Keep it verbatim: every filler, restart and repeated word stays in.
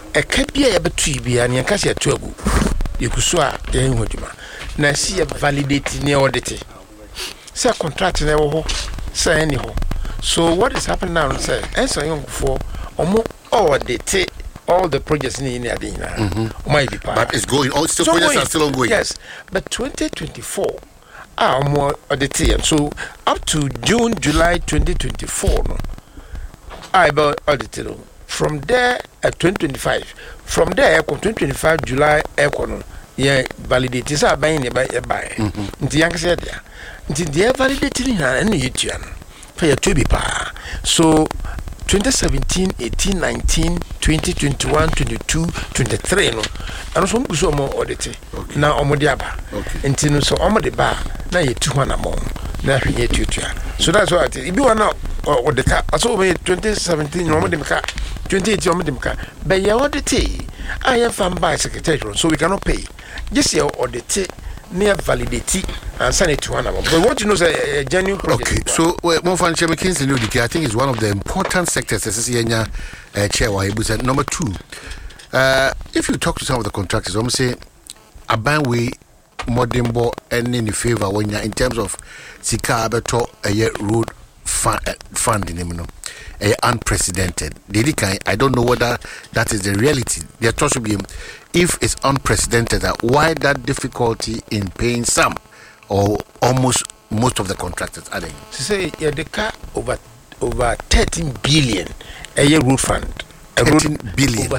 a kabia ya betu bia ne nka se to agu yekuso a ye hu adwuma na si ya validate ne audit say contract na wo ho say any ho. So what is happening now say enso young for omo audit all the projects in the Adina. Mm-hmm. But it's going on, still so projects going, are still ongoing. Yes, but twenty twenty-four are more audited. So up to June, July twenty twenty-four, no, I about audited. From there at twenty twenty-five, from there twenty twenty-five July econo, yeah, validated. So I buy it by buy. The young said there. The validated in an Etian for your to be pa. So twenty seventeen, eighteen, nineteen, twenty, twenty-one, twenty-two, twenty-three no. And also we so more audit. Now omo diaba. Enti no so omo de ba na ye two one among. Na hwe tutua. So that's what it be one now audit. So we twenty seventeen no omo de meka, twenty eighteen omo de meka. But ye audit I am fan by secretary so we cannot pay. Just your audit near validity and send it to one among. But what you know is a, a genuine project. Okay, so more fun McKinsey I think is one of the important sectors as uh, chair said. Number two, uh, if you talk to some of the contractors, I'm say a banway modern and in favor when you're in terms of Sika Abeto a road funding, you know, a unprecedented. I don't know whether that is the reality. There should be, if it's unprecedented, why that difficulty in paying some or almost most of the contractors are they? To say yeah, the car over over thirteen billion a year road fund. thirteen billion. Over